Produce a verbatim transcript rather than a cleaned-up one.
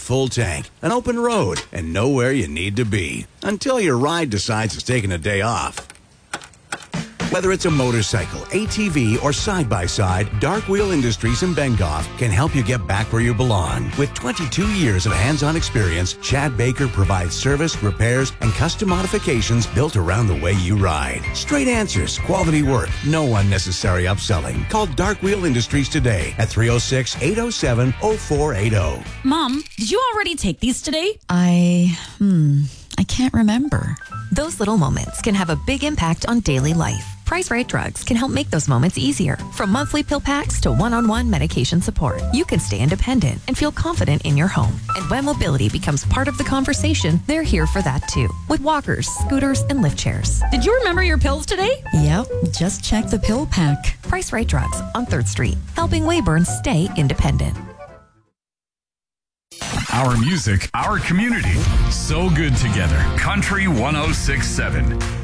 full tank, an open road, and know where you need to be. Until your ride decides it's taking a day off. Whether it's a motorcycle, A T V, or side-by-side, Dark Wheel Industries in Bengoff can help you get back where you belong. With twenty-two years of hands-on experience, Chad Baker provides service, repairs, and custom modifications built around the way you ride. Straight answers, quality work, no unnecessary upselling. Call Dark Wheel Industries today at three oh six, eight oh seven, oh four eight oh. Mom, did you already take these today? I, hmm, I can't remember. Those little moments can have a big impact on daily life. Price Right Drugs can help make those moments easier. From monthly pill packs to one-on-one medication support, you can stay independent and feel confident in your home. And when mobility becomes part of the conversation, they're here for that too. With walkers, scooters, and lift chairs. Did you remember your pills today? Yep, just check the pill pack. Price Right Drugs on third Street, helping Weyburn stay independent. Our music, our community, so good together. Country one oh six point seven.